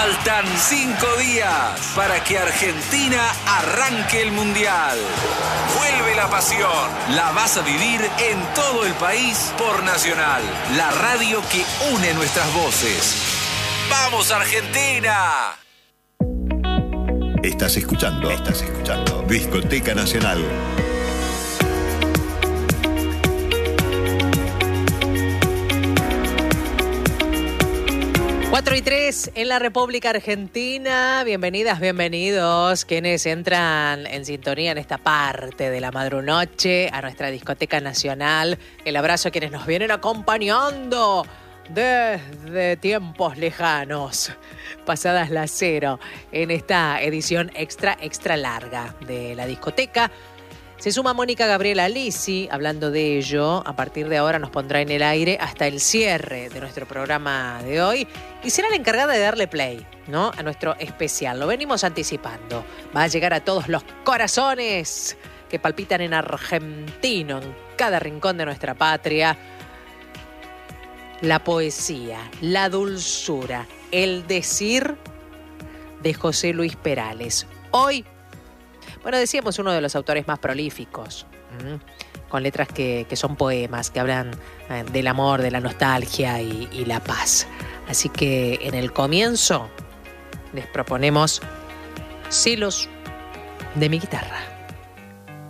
Faltan 5 días para que Argentina arranque el Mundial. Vuelve la pasión. La vas a vivir en todo el país por Nacional, la radio que une nuestras voces. ¡Vamos, Argentina! Estás escuchando Discoteca Nacional. Cuatro y 3 en la República Argentina. Bienvenidas, bienvenidos quienes entran en sintonía en esta parte de la madrunoche a nuestra Discoteca Nacional. El abrazo a quienes nos vienen acompañando desde tiempos lejanos, pasadas las 0, en esta edición extra larga de la discoteca. Se suma Mónica Gabriela Lisi, hablando de ello. A partir de ahora nos pondrá en el aire hasta el cierre de nuestro programa de hoy y será la encargada de darle play, ¿no?, a nuestro especial. Lo venimos anticipando. Va a llegar a todos los corazones que palpitan en argentino, en cada rincón de nuestra patria. La poesía, la dulzura, el decir de José Luis Perales. Hoy, bueno, decíamos, uno de los autores más prolíficos, con letras que son poemas, que hablan del amor, de la nostalgia y la paz. Así que en el comienzo les proponemos Celos de mi guitarra.